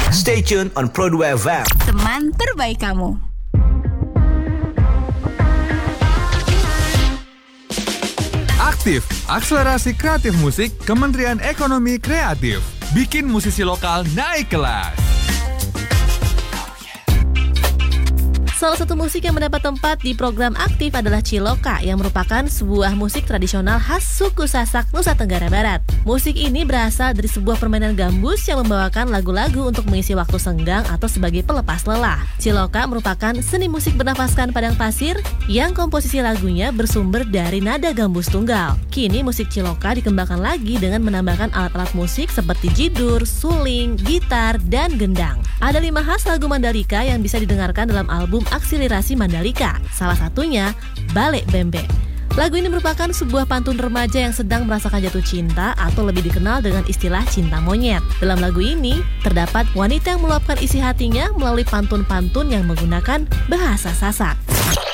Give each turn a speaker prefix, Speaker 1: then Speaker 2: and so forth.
Speaker 1: Stay tuned on Pro 2 FM.
Speaker 2: Teman terbaik kamu.
Speaker 3: Aktif, akselerasi kreatif musik Kementerian Ekonomi Kreatif. Bikin musisi lokal naik kelas.
Speaker 4: Salah satu musik yang mendapat tempat di program Aktif adalah Ciloka, yang merupakan sebuah musik tradisional khas suku Sasak, Nusa Tenggara Barat. Musik ini berasal dari sebuah permainan gambus yang membawakan lagu-lagu untuk mengisi waktu senggang atau sebagai pelepas lelah. Ciloka merupakan seni musik bernafaskan padang pasir yang komposisi lagunya bersumber dari nada gambus tunggal. Kini musik Ciloka dikembangkan lagi dengan menambahkan alat-alat musik seperti jidur, suling, gitar, dan gendang. Ada 5 khas lagu Mandalika yang bisa didengarkan dalam album Akselerasi Mandalika, salah satunya Bale Bembe. Lagu ini merupakan sebuah pantun remaja yang sedang merasakan jatuh cinta atau lebih dikenal dengan istilah cinta monyet. Dalam lagu ini, terdapat wanita yang meluapkan isi hatinya melalui pantun-pantun yang menggunakan bahasa Sasak.